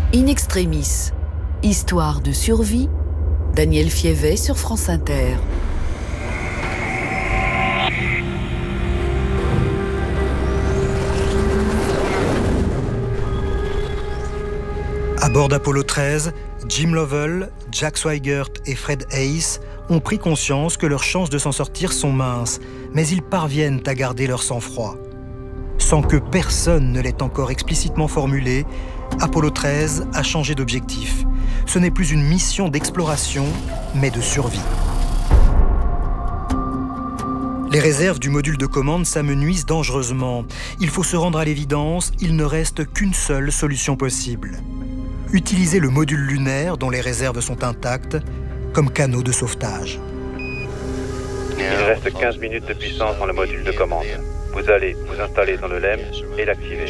In extremis, histoire de survie, Daniel Fievet sur France Inter. À bord d'Apollo 13, Jim Lovell, Jack Swigert et Fred Hayes ont pris conscience que leurs chances de s'en sortir sont minces, mais ils parviennent à garder leur sang-froid. Sans que personne ne l'ait encore explicitement formulé, Apollo 13 a changé d'objectif. Ce n'est plus une mission d'exploration, mais de survie. Les réserves du module de commande s'amenuisent dangereusement. Il faut se rendre à l'évidence, il ne reste qu'une seule solution possible. Utiliser le module lunaire, dont les réserves sont intactes, comme canot de sauvetage. Il reste 15 minutes de puissance dans le module de commande. Vous allez vous installer dans le LEM et l'activer.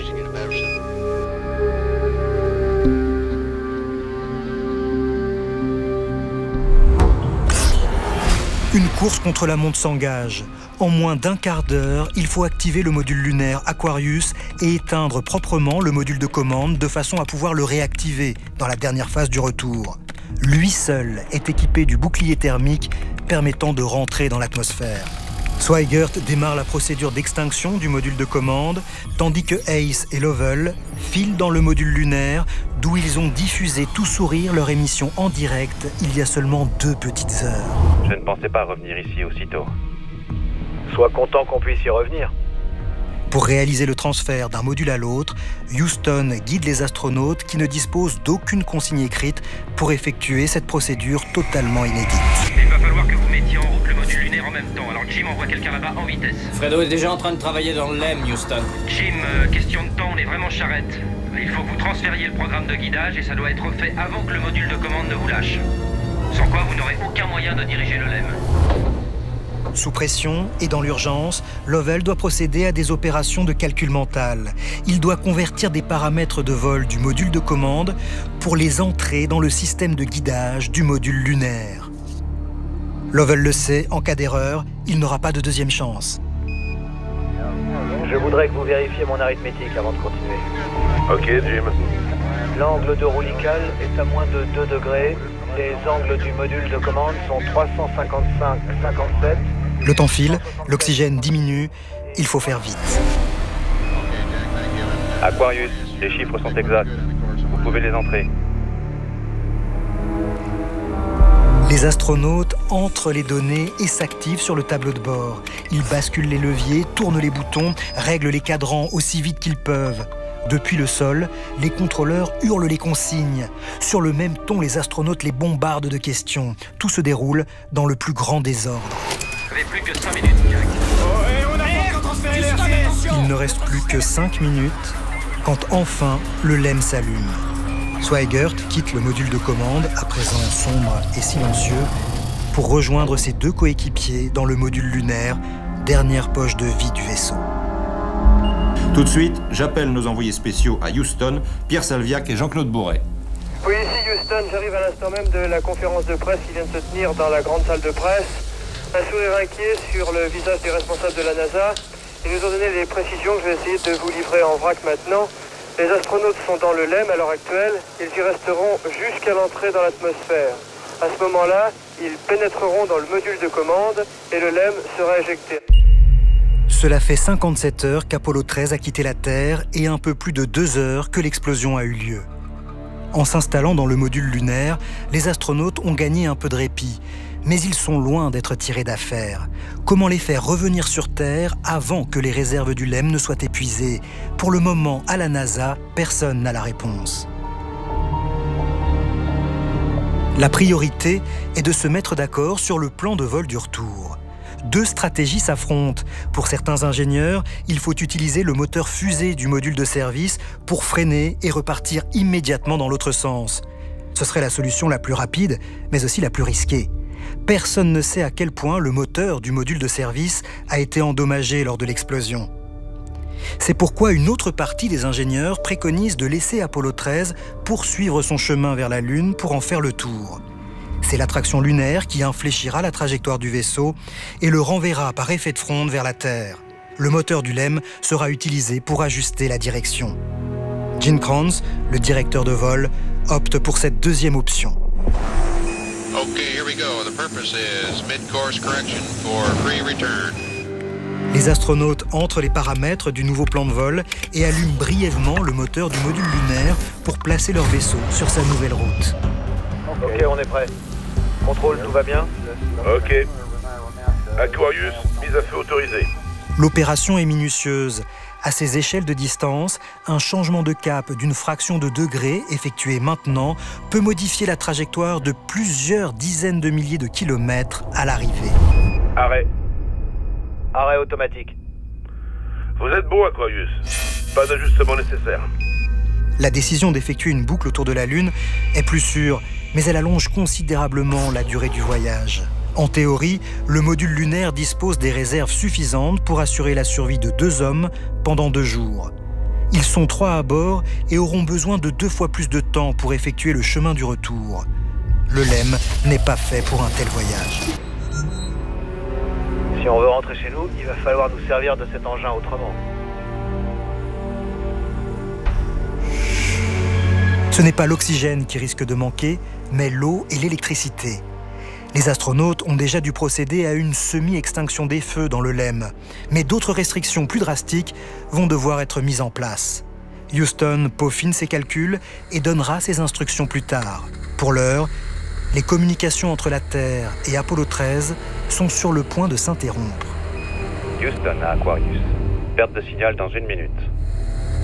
Une course contre la montre s'engage. En moins d'un quart d'heure, il faut activer le module lunaire Aquarius et éteindre proprement le module de commande de façon à pouvoir le réactiver dans la dernière phase du retour. Lui seul est équipé du bouclier thermique permettant de rentrer dans l'atmosphère. Swigert démarre la procédure d'extinction du module de commande, tandis que Hayes et Lovell filent dans le module lunaire, d'où ils ont diffusé tout sourire leur émission en direct il y a seulement 2 petites heures. Je ne pensais pas revenir ici aussitôt. Sois content qu'on puisse y revenir. Pour réaliser le transfert d'un module à l'autre, Houston guide les astronautes qui ne disposent d'aucune consigne écrite pour effectuer cette procédure totalement inédite. Il va falloir que vous mettiez en route le module lunaire en même temps, alors Jim envoie quelqu'un là-bas en vitesse. Fredo est déjà en train de travailler dans le LEM, Houston. Jim, question de temps, on est vraiment charrette. Il faut que vous transfériez le programme de guidage et ça doit être fait avant que le module de commande ne vous lâche. Sans quoi vous n'aurez aucun moyen de diriger le LEM. Sous pression et dans l'urgence, Lovell doit procéder à des opérations de calcul mental. Il doit convertir des paramètres de vol du module de commande pour les entrer dans le système de guidage du module lunaire. Lovell le sait, en cas d'erreur, il n'aura pas de deuxième chance. Je voudrais que vous vérifiez mon arithmétique avant de continuer. Ok, Jim. L'angle de roulical est à moins de 2 degrés. Les angles du module de commande sont 355,57. Le temps file, l'oxygène diminue, il faut faire vite. Aquarius, les chiffres sont exacts. Vous pouvez les entrer. Les astronautes entrent les données et s'activent sur le tableau de bord. Ils basculent les leviers, tournent les boutons, règlent les cadrans aussi vite qu'ils peuvent. Depuis le sol, les contrôleurs hurlent les consignes. Sur le même ton, les astronautes les bombardent de questions. Tout se déroule dans le plus grand désordre. Vous avez plus que 5 minutes, Jack. Il ne reste plus que 5 minutes quand enfin le LEM s'allume. Swigert quitte le module de commande, à présent sombre et silencieux, pour rejoindre ses 2 coéquipiers dans le module lunaire, dernière poche de vie du vaisseau. Tout de suite, j'appelle nos envoyés spéciaux à Houston, Pierre Salviac et Jean-Claude Bourret. Oui, ici Houston, j'arrive à l'instant même de la conférence de presse qui vient de se tenir dans la grande salle de presse. Un sourire inquiet sur le visage des responsables de la NASA. Ils nous ont donné les précisions que je vais essayer de vous livrer en vrac maintenant. Les astronautes sont dans le LEM à l'heure actuelle. Ils y resteront jusqu'à l'entrée dans l'atmosphère. À ce moment-là, ils pénétreront dans le module de commande et le LEM sera éjecté. Cela fait 57 heures qu'Apollo 13 a quitté la Terre et un peu plus de 2 heures que l'explosion a eu lieu. En s'installant dans le module lunaire, les astronautes ont gagné un peu de répit, mais ils sont loin d'être tirés d'affaire. Comment les faire revenir sur Terre avant que les réserves du LEM ne soient épuisées? Pour le moment, à la NASA, personne n'a la réponse. La priorité est de se mettre d'accord sur le plan de vol du retour. 2 stratégies s'affrontent. Pour certains ingénieurs, il faut utiliser le moteur fusée du module de service pour freiner et repartir immédiatement dans l'autre sens. Ce serait la solution la plus rapide, mais aussi la plus risquée. Personne ne sait à quel point le moteur du module de service a été endommagé lors de l'explosion. C'est pourquoi une autre partie des ingénieurs préconise de laisser Apollo 13 poursuivre son chemin vers la Lune pour en faire le tour. C'est l'attraction lunaire qui infléchira la trajectoire du vaisseau et le renverra par effet de fronde vers la Terre. Le moteur du LEM sera utilisé pour ajuster la direction. Gene Kranz, le directeur de vol, opte pour cette deuxième option. Okay, here we go. The purpose is mid-course correction for free return. Les astronautes entrent les paramètres du nouveau plan de vol et allument brièvement le moteur du module lunaire pour placer leur vaisseau sur sa nouvelle route. Ok, on est prêt. Contrôle, tout va bien? Ok. Aquarius, mise à feu autorisée. L'opération est minutieuse. À ces échelles de distance, un changement de cap d'une fraction de degré effectué maintenant peut modifier la trajectoire de plusieurs dizaines de milliers de kilomètres à l'arrivée. Arrêt. Arrêt automatique. Vous êtes bon, Aquarius. Pas d'ajustement nécessaire. La décision d'effectuer une boucle autour de la Lune est plus sûre, mais elle allonge considérablement la durée du voyage. En théorie, le module lunaire dispose des réserves suffisantes pour assurer la survie de 2 hommes pendant 2 jours. Ils sont 3 à bord et auront besoin de 2 fois plus de temps pour effectuer le chemin du retour. Le LEM n'est pas fait pour un tel voyage. Si on veut rentrer chez nous, il va falloir nous servir de cet engin autrement. Ce n'est pas l'oxygène qui risque de manquer, mais l'eau et l'électricité. Les astronautes ont déjà dû procéder à une semi-extinction des feux dans le LEM, mais d'autres restrictions plus drastiques vont devoir être mises en place. Houston peaufine ses calculs et donnera ses instructions plus tard. Pour l'heure, les communications entre la Terre et Apollo 13 sont sur le point de s'interrompre. Houston à Aquarius. Perte de signal dans 1 minute.